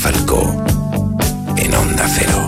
Falcó, en Onda Cero.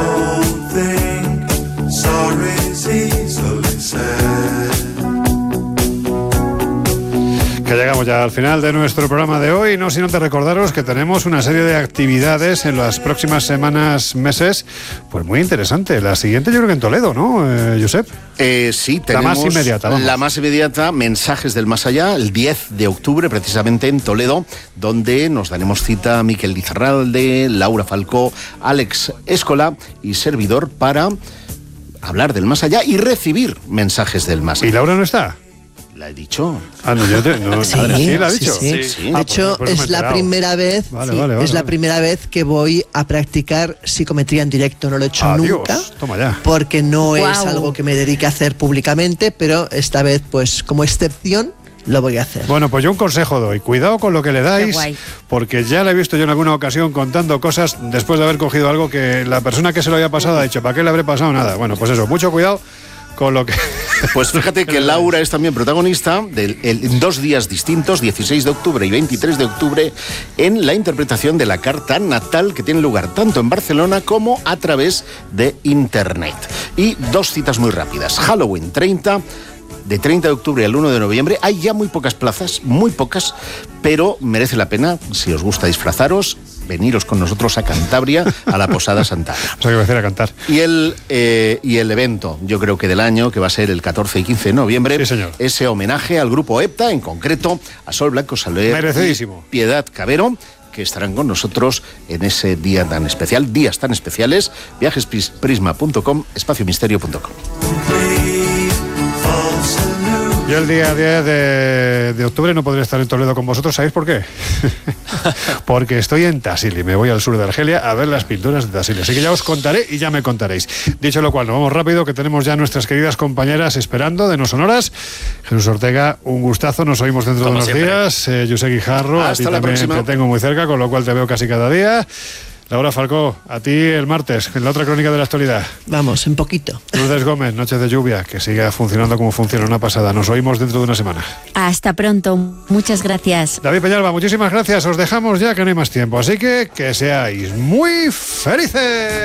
Que llegamos ya al final de nuestro programa de hoy, no sin antes recordaros que tenemos una serie de actividades en las próximas semanas, meses, pues muy interesante. La siguiente yo creo que en Toledo, ¿no, Josep? Sí, tenemos la más inmediata, vamos. La más inmediata, Mensajes del Más Allá, el 10 de octubre, precisamente en Toledo, donde nos daremos cita a Miquel Lizarralde, Laura Falcó, Alex Escola y servidor para hablar del más allá y recibir mensajes del más allá. ¿Y Laura no está? ¿La he dicho? Ah, no, sí, la ha dicho. Sí. De hecho, es la primera vez, es la primera vez que voy a practicar psicometría en directo. No lo he hecho nunca. Toma ya. Porque no es algo que me dedique a hacer públicamente, pero esta vez, pues, como excepción, lo voy a hacer. Bueno, pues yo un consejo doy. Cuidado con lo que le dais, porque ya le he visto yo en alguna ocasión contando cosas después de haber cogido algo que la persona que se lo había pasado ha dicho, ¿para qué le habré pasado nada? Bueno, pues eso, mucho cuidado con lo que... Pues fíjate que Laura es también protagonista en 2 días distintos, 16 de octubre y 23 de octubre, en la interpretación de la carta natal que tiene lugar tanto en Barcelona como a través de Internet. Y 2 citas muy rápidas. Halloween 30... De 30 de octubre al 1 de noviembre hay ya muy pocas plazas, muy pocas, pero merece la pena, si os gusta disfrazaros, veniros con nosotros a Cantabria, a la Posada Santa Ana. O sea, que va a hacer a cantar. Y el evento, yo creo que del año, que va a ser el 14 y 15 de noviembre, sí, señor. Ese homenaje al grupo EPTA, en concreto a Sol Blanco Saler merecidísimo. Y Piedad Cabero, que estarán con nosotros en ese día tan especial, días tan especiales, viajesprisma.com, espaciomisterio.com. Yo el día 10 de octubre no podré estar en Toledo con vosotros, ¿sabéis por qué? Porque estoy en Tassili, me voy al sur de Argelia a ver las pinturas de Tassili, así que ya os contaré y ya me contaréis. Dicho lo cual, nos vamos rápido, que tenemos ya nuestras queridas compañeras esperando de No Sonoras. Jesús Ortega, un gustazo, nos oímos dentro de unos días. José Guijarro, a ti también próxima. Te tengo muy cerca, con lo cual te veo casi cada día. Laura Falcó, a ti el martes, en la otra crónica de la actualidad. Vamos, en poquito. Lourdes Gómez, Noches de Lluvia, que siga funcionando como funciona, una pasada. Nos oímos dentro de una semana. Hasta pronto, muchas gracias. David Peñalba, muchísimas gracias. Os dejamos ya que no hay más tiempo, así que seáis muy felices.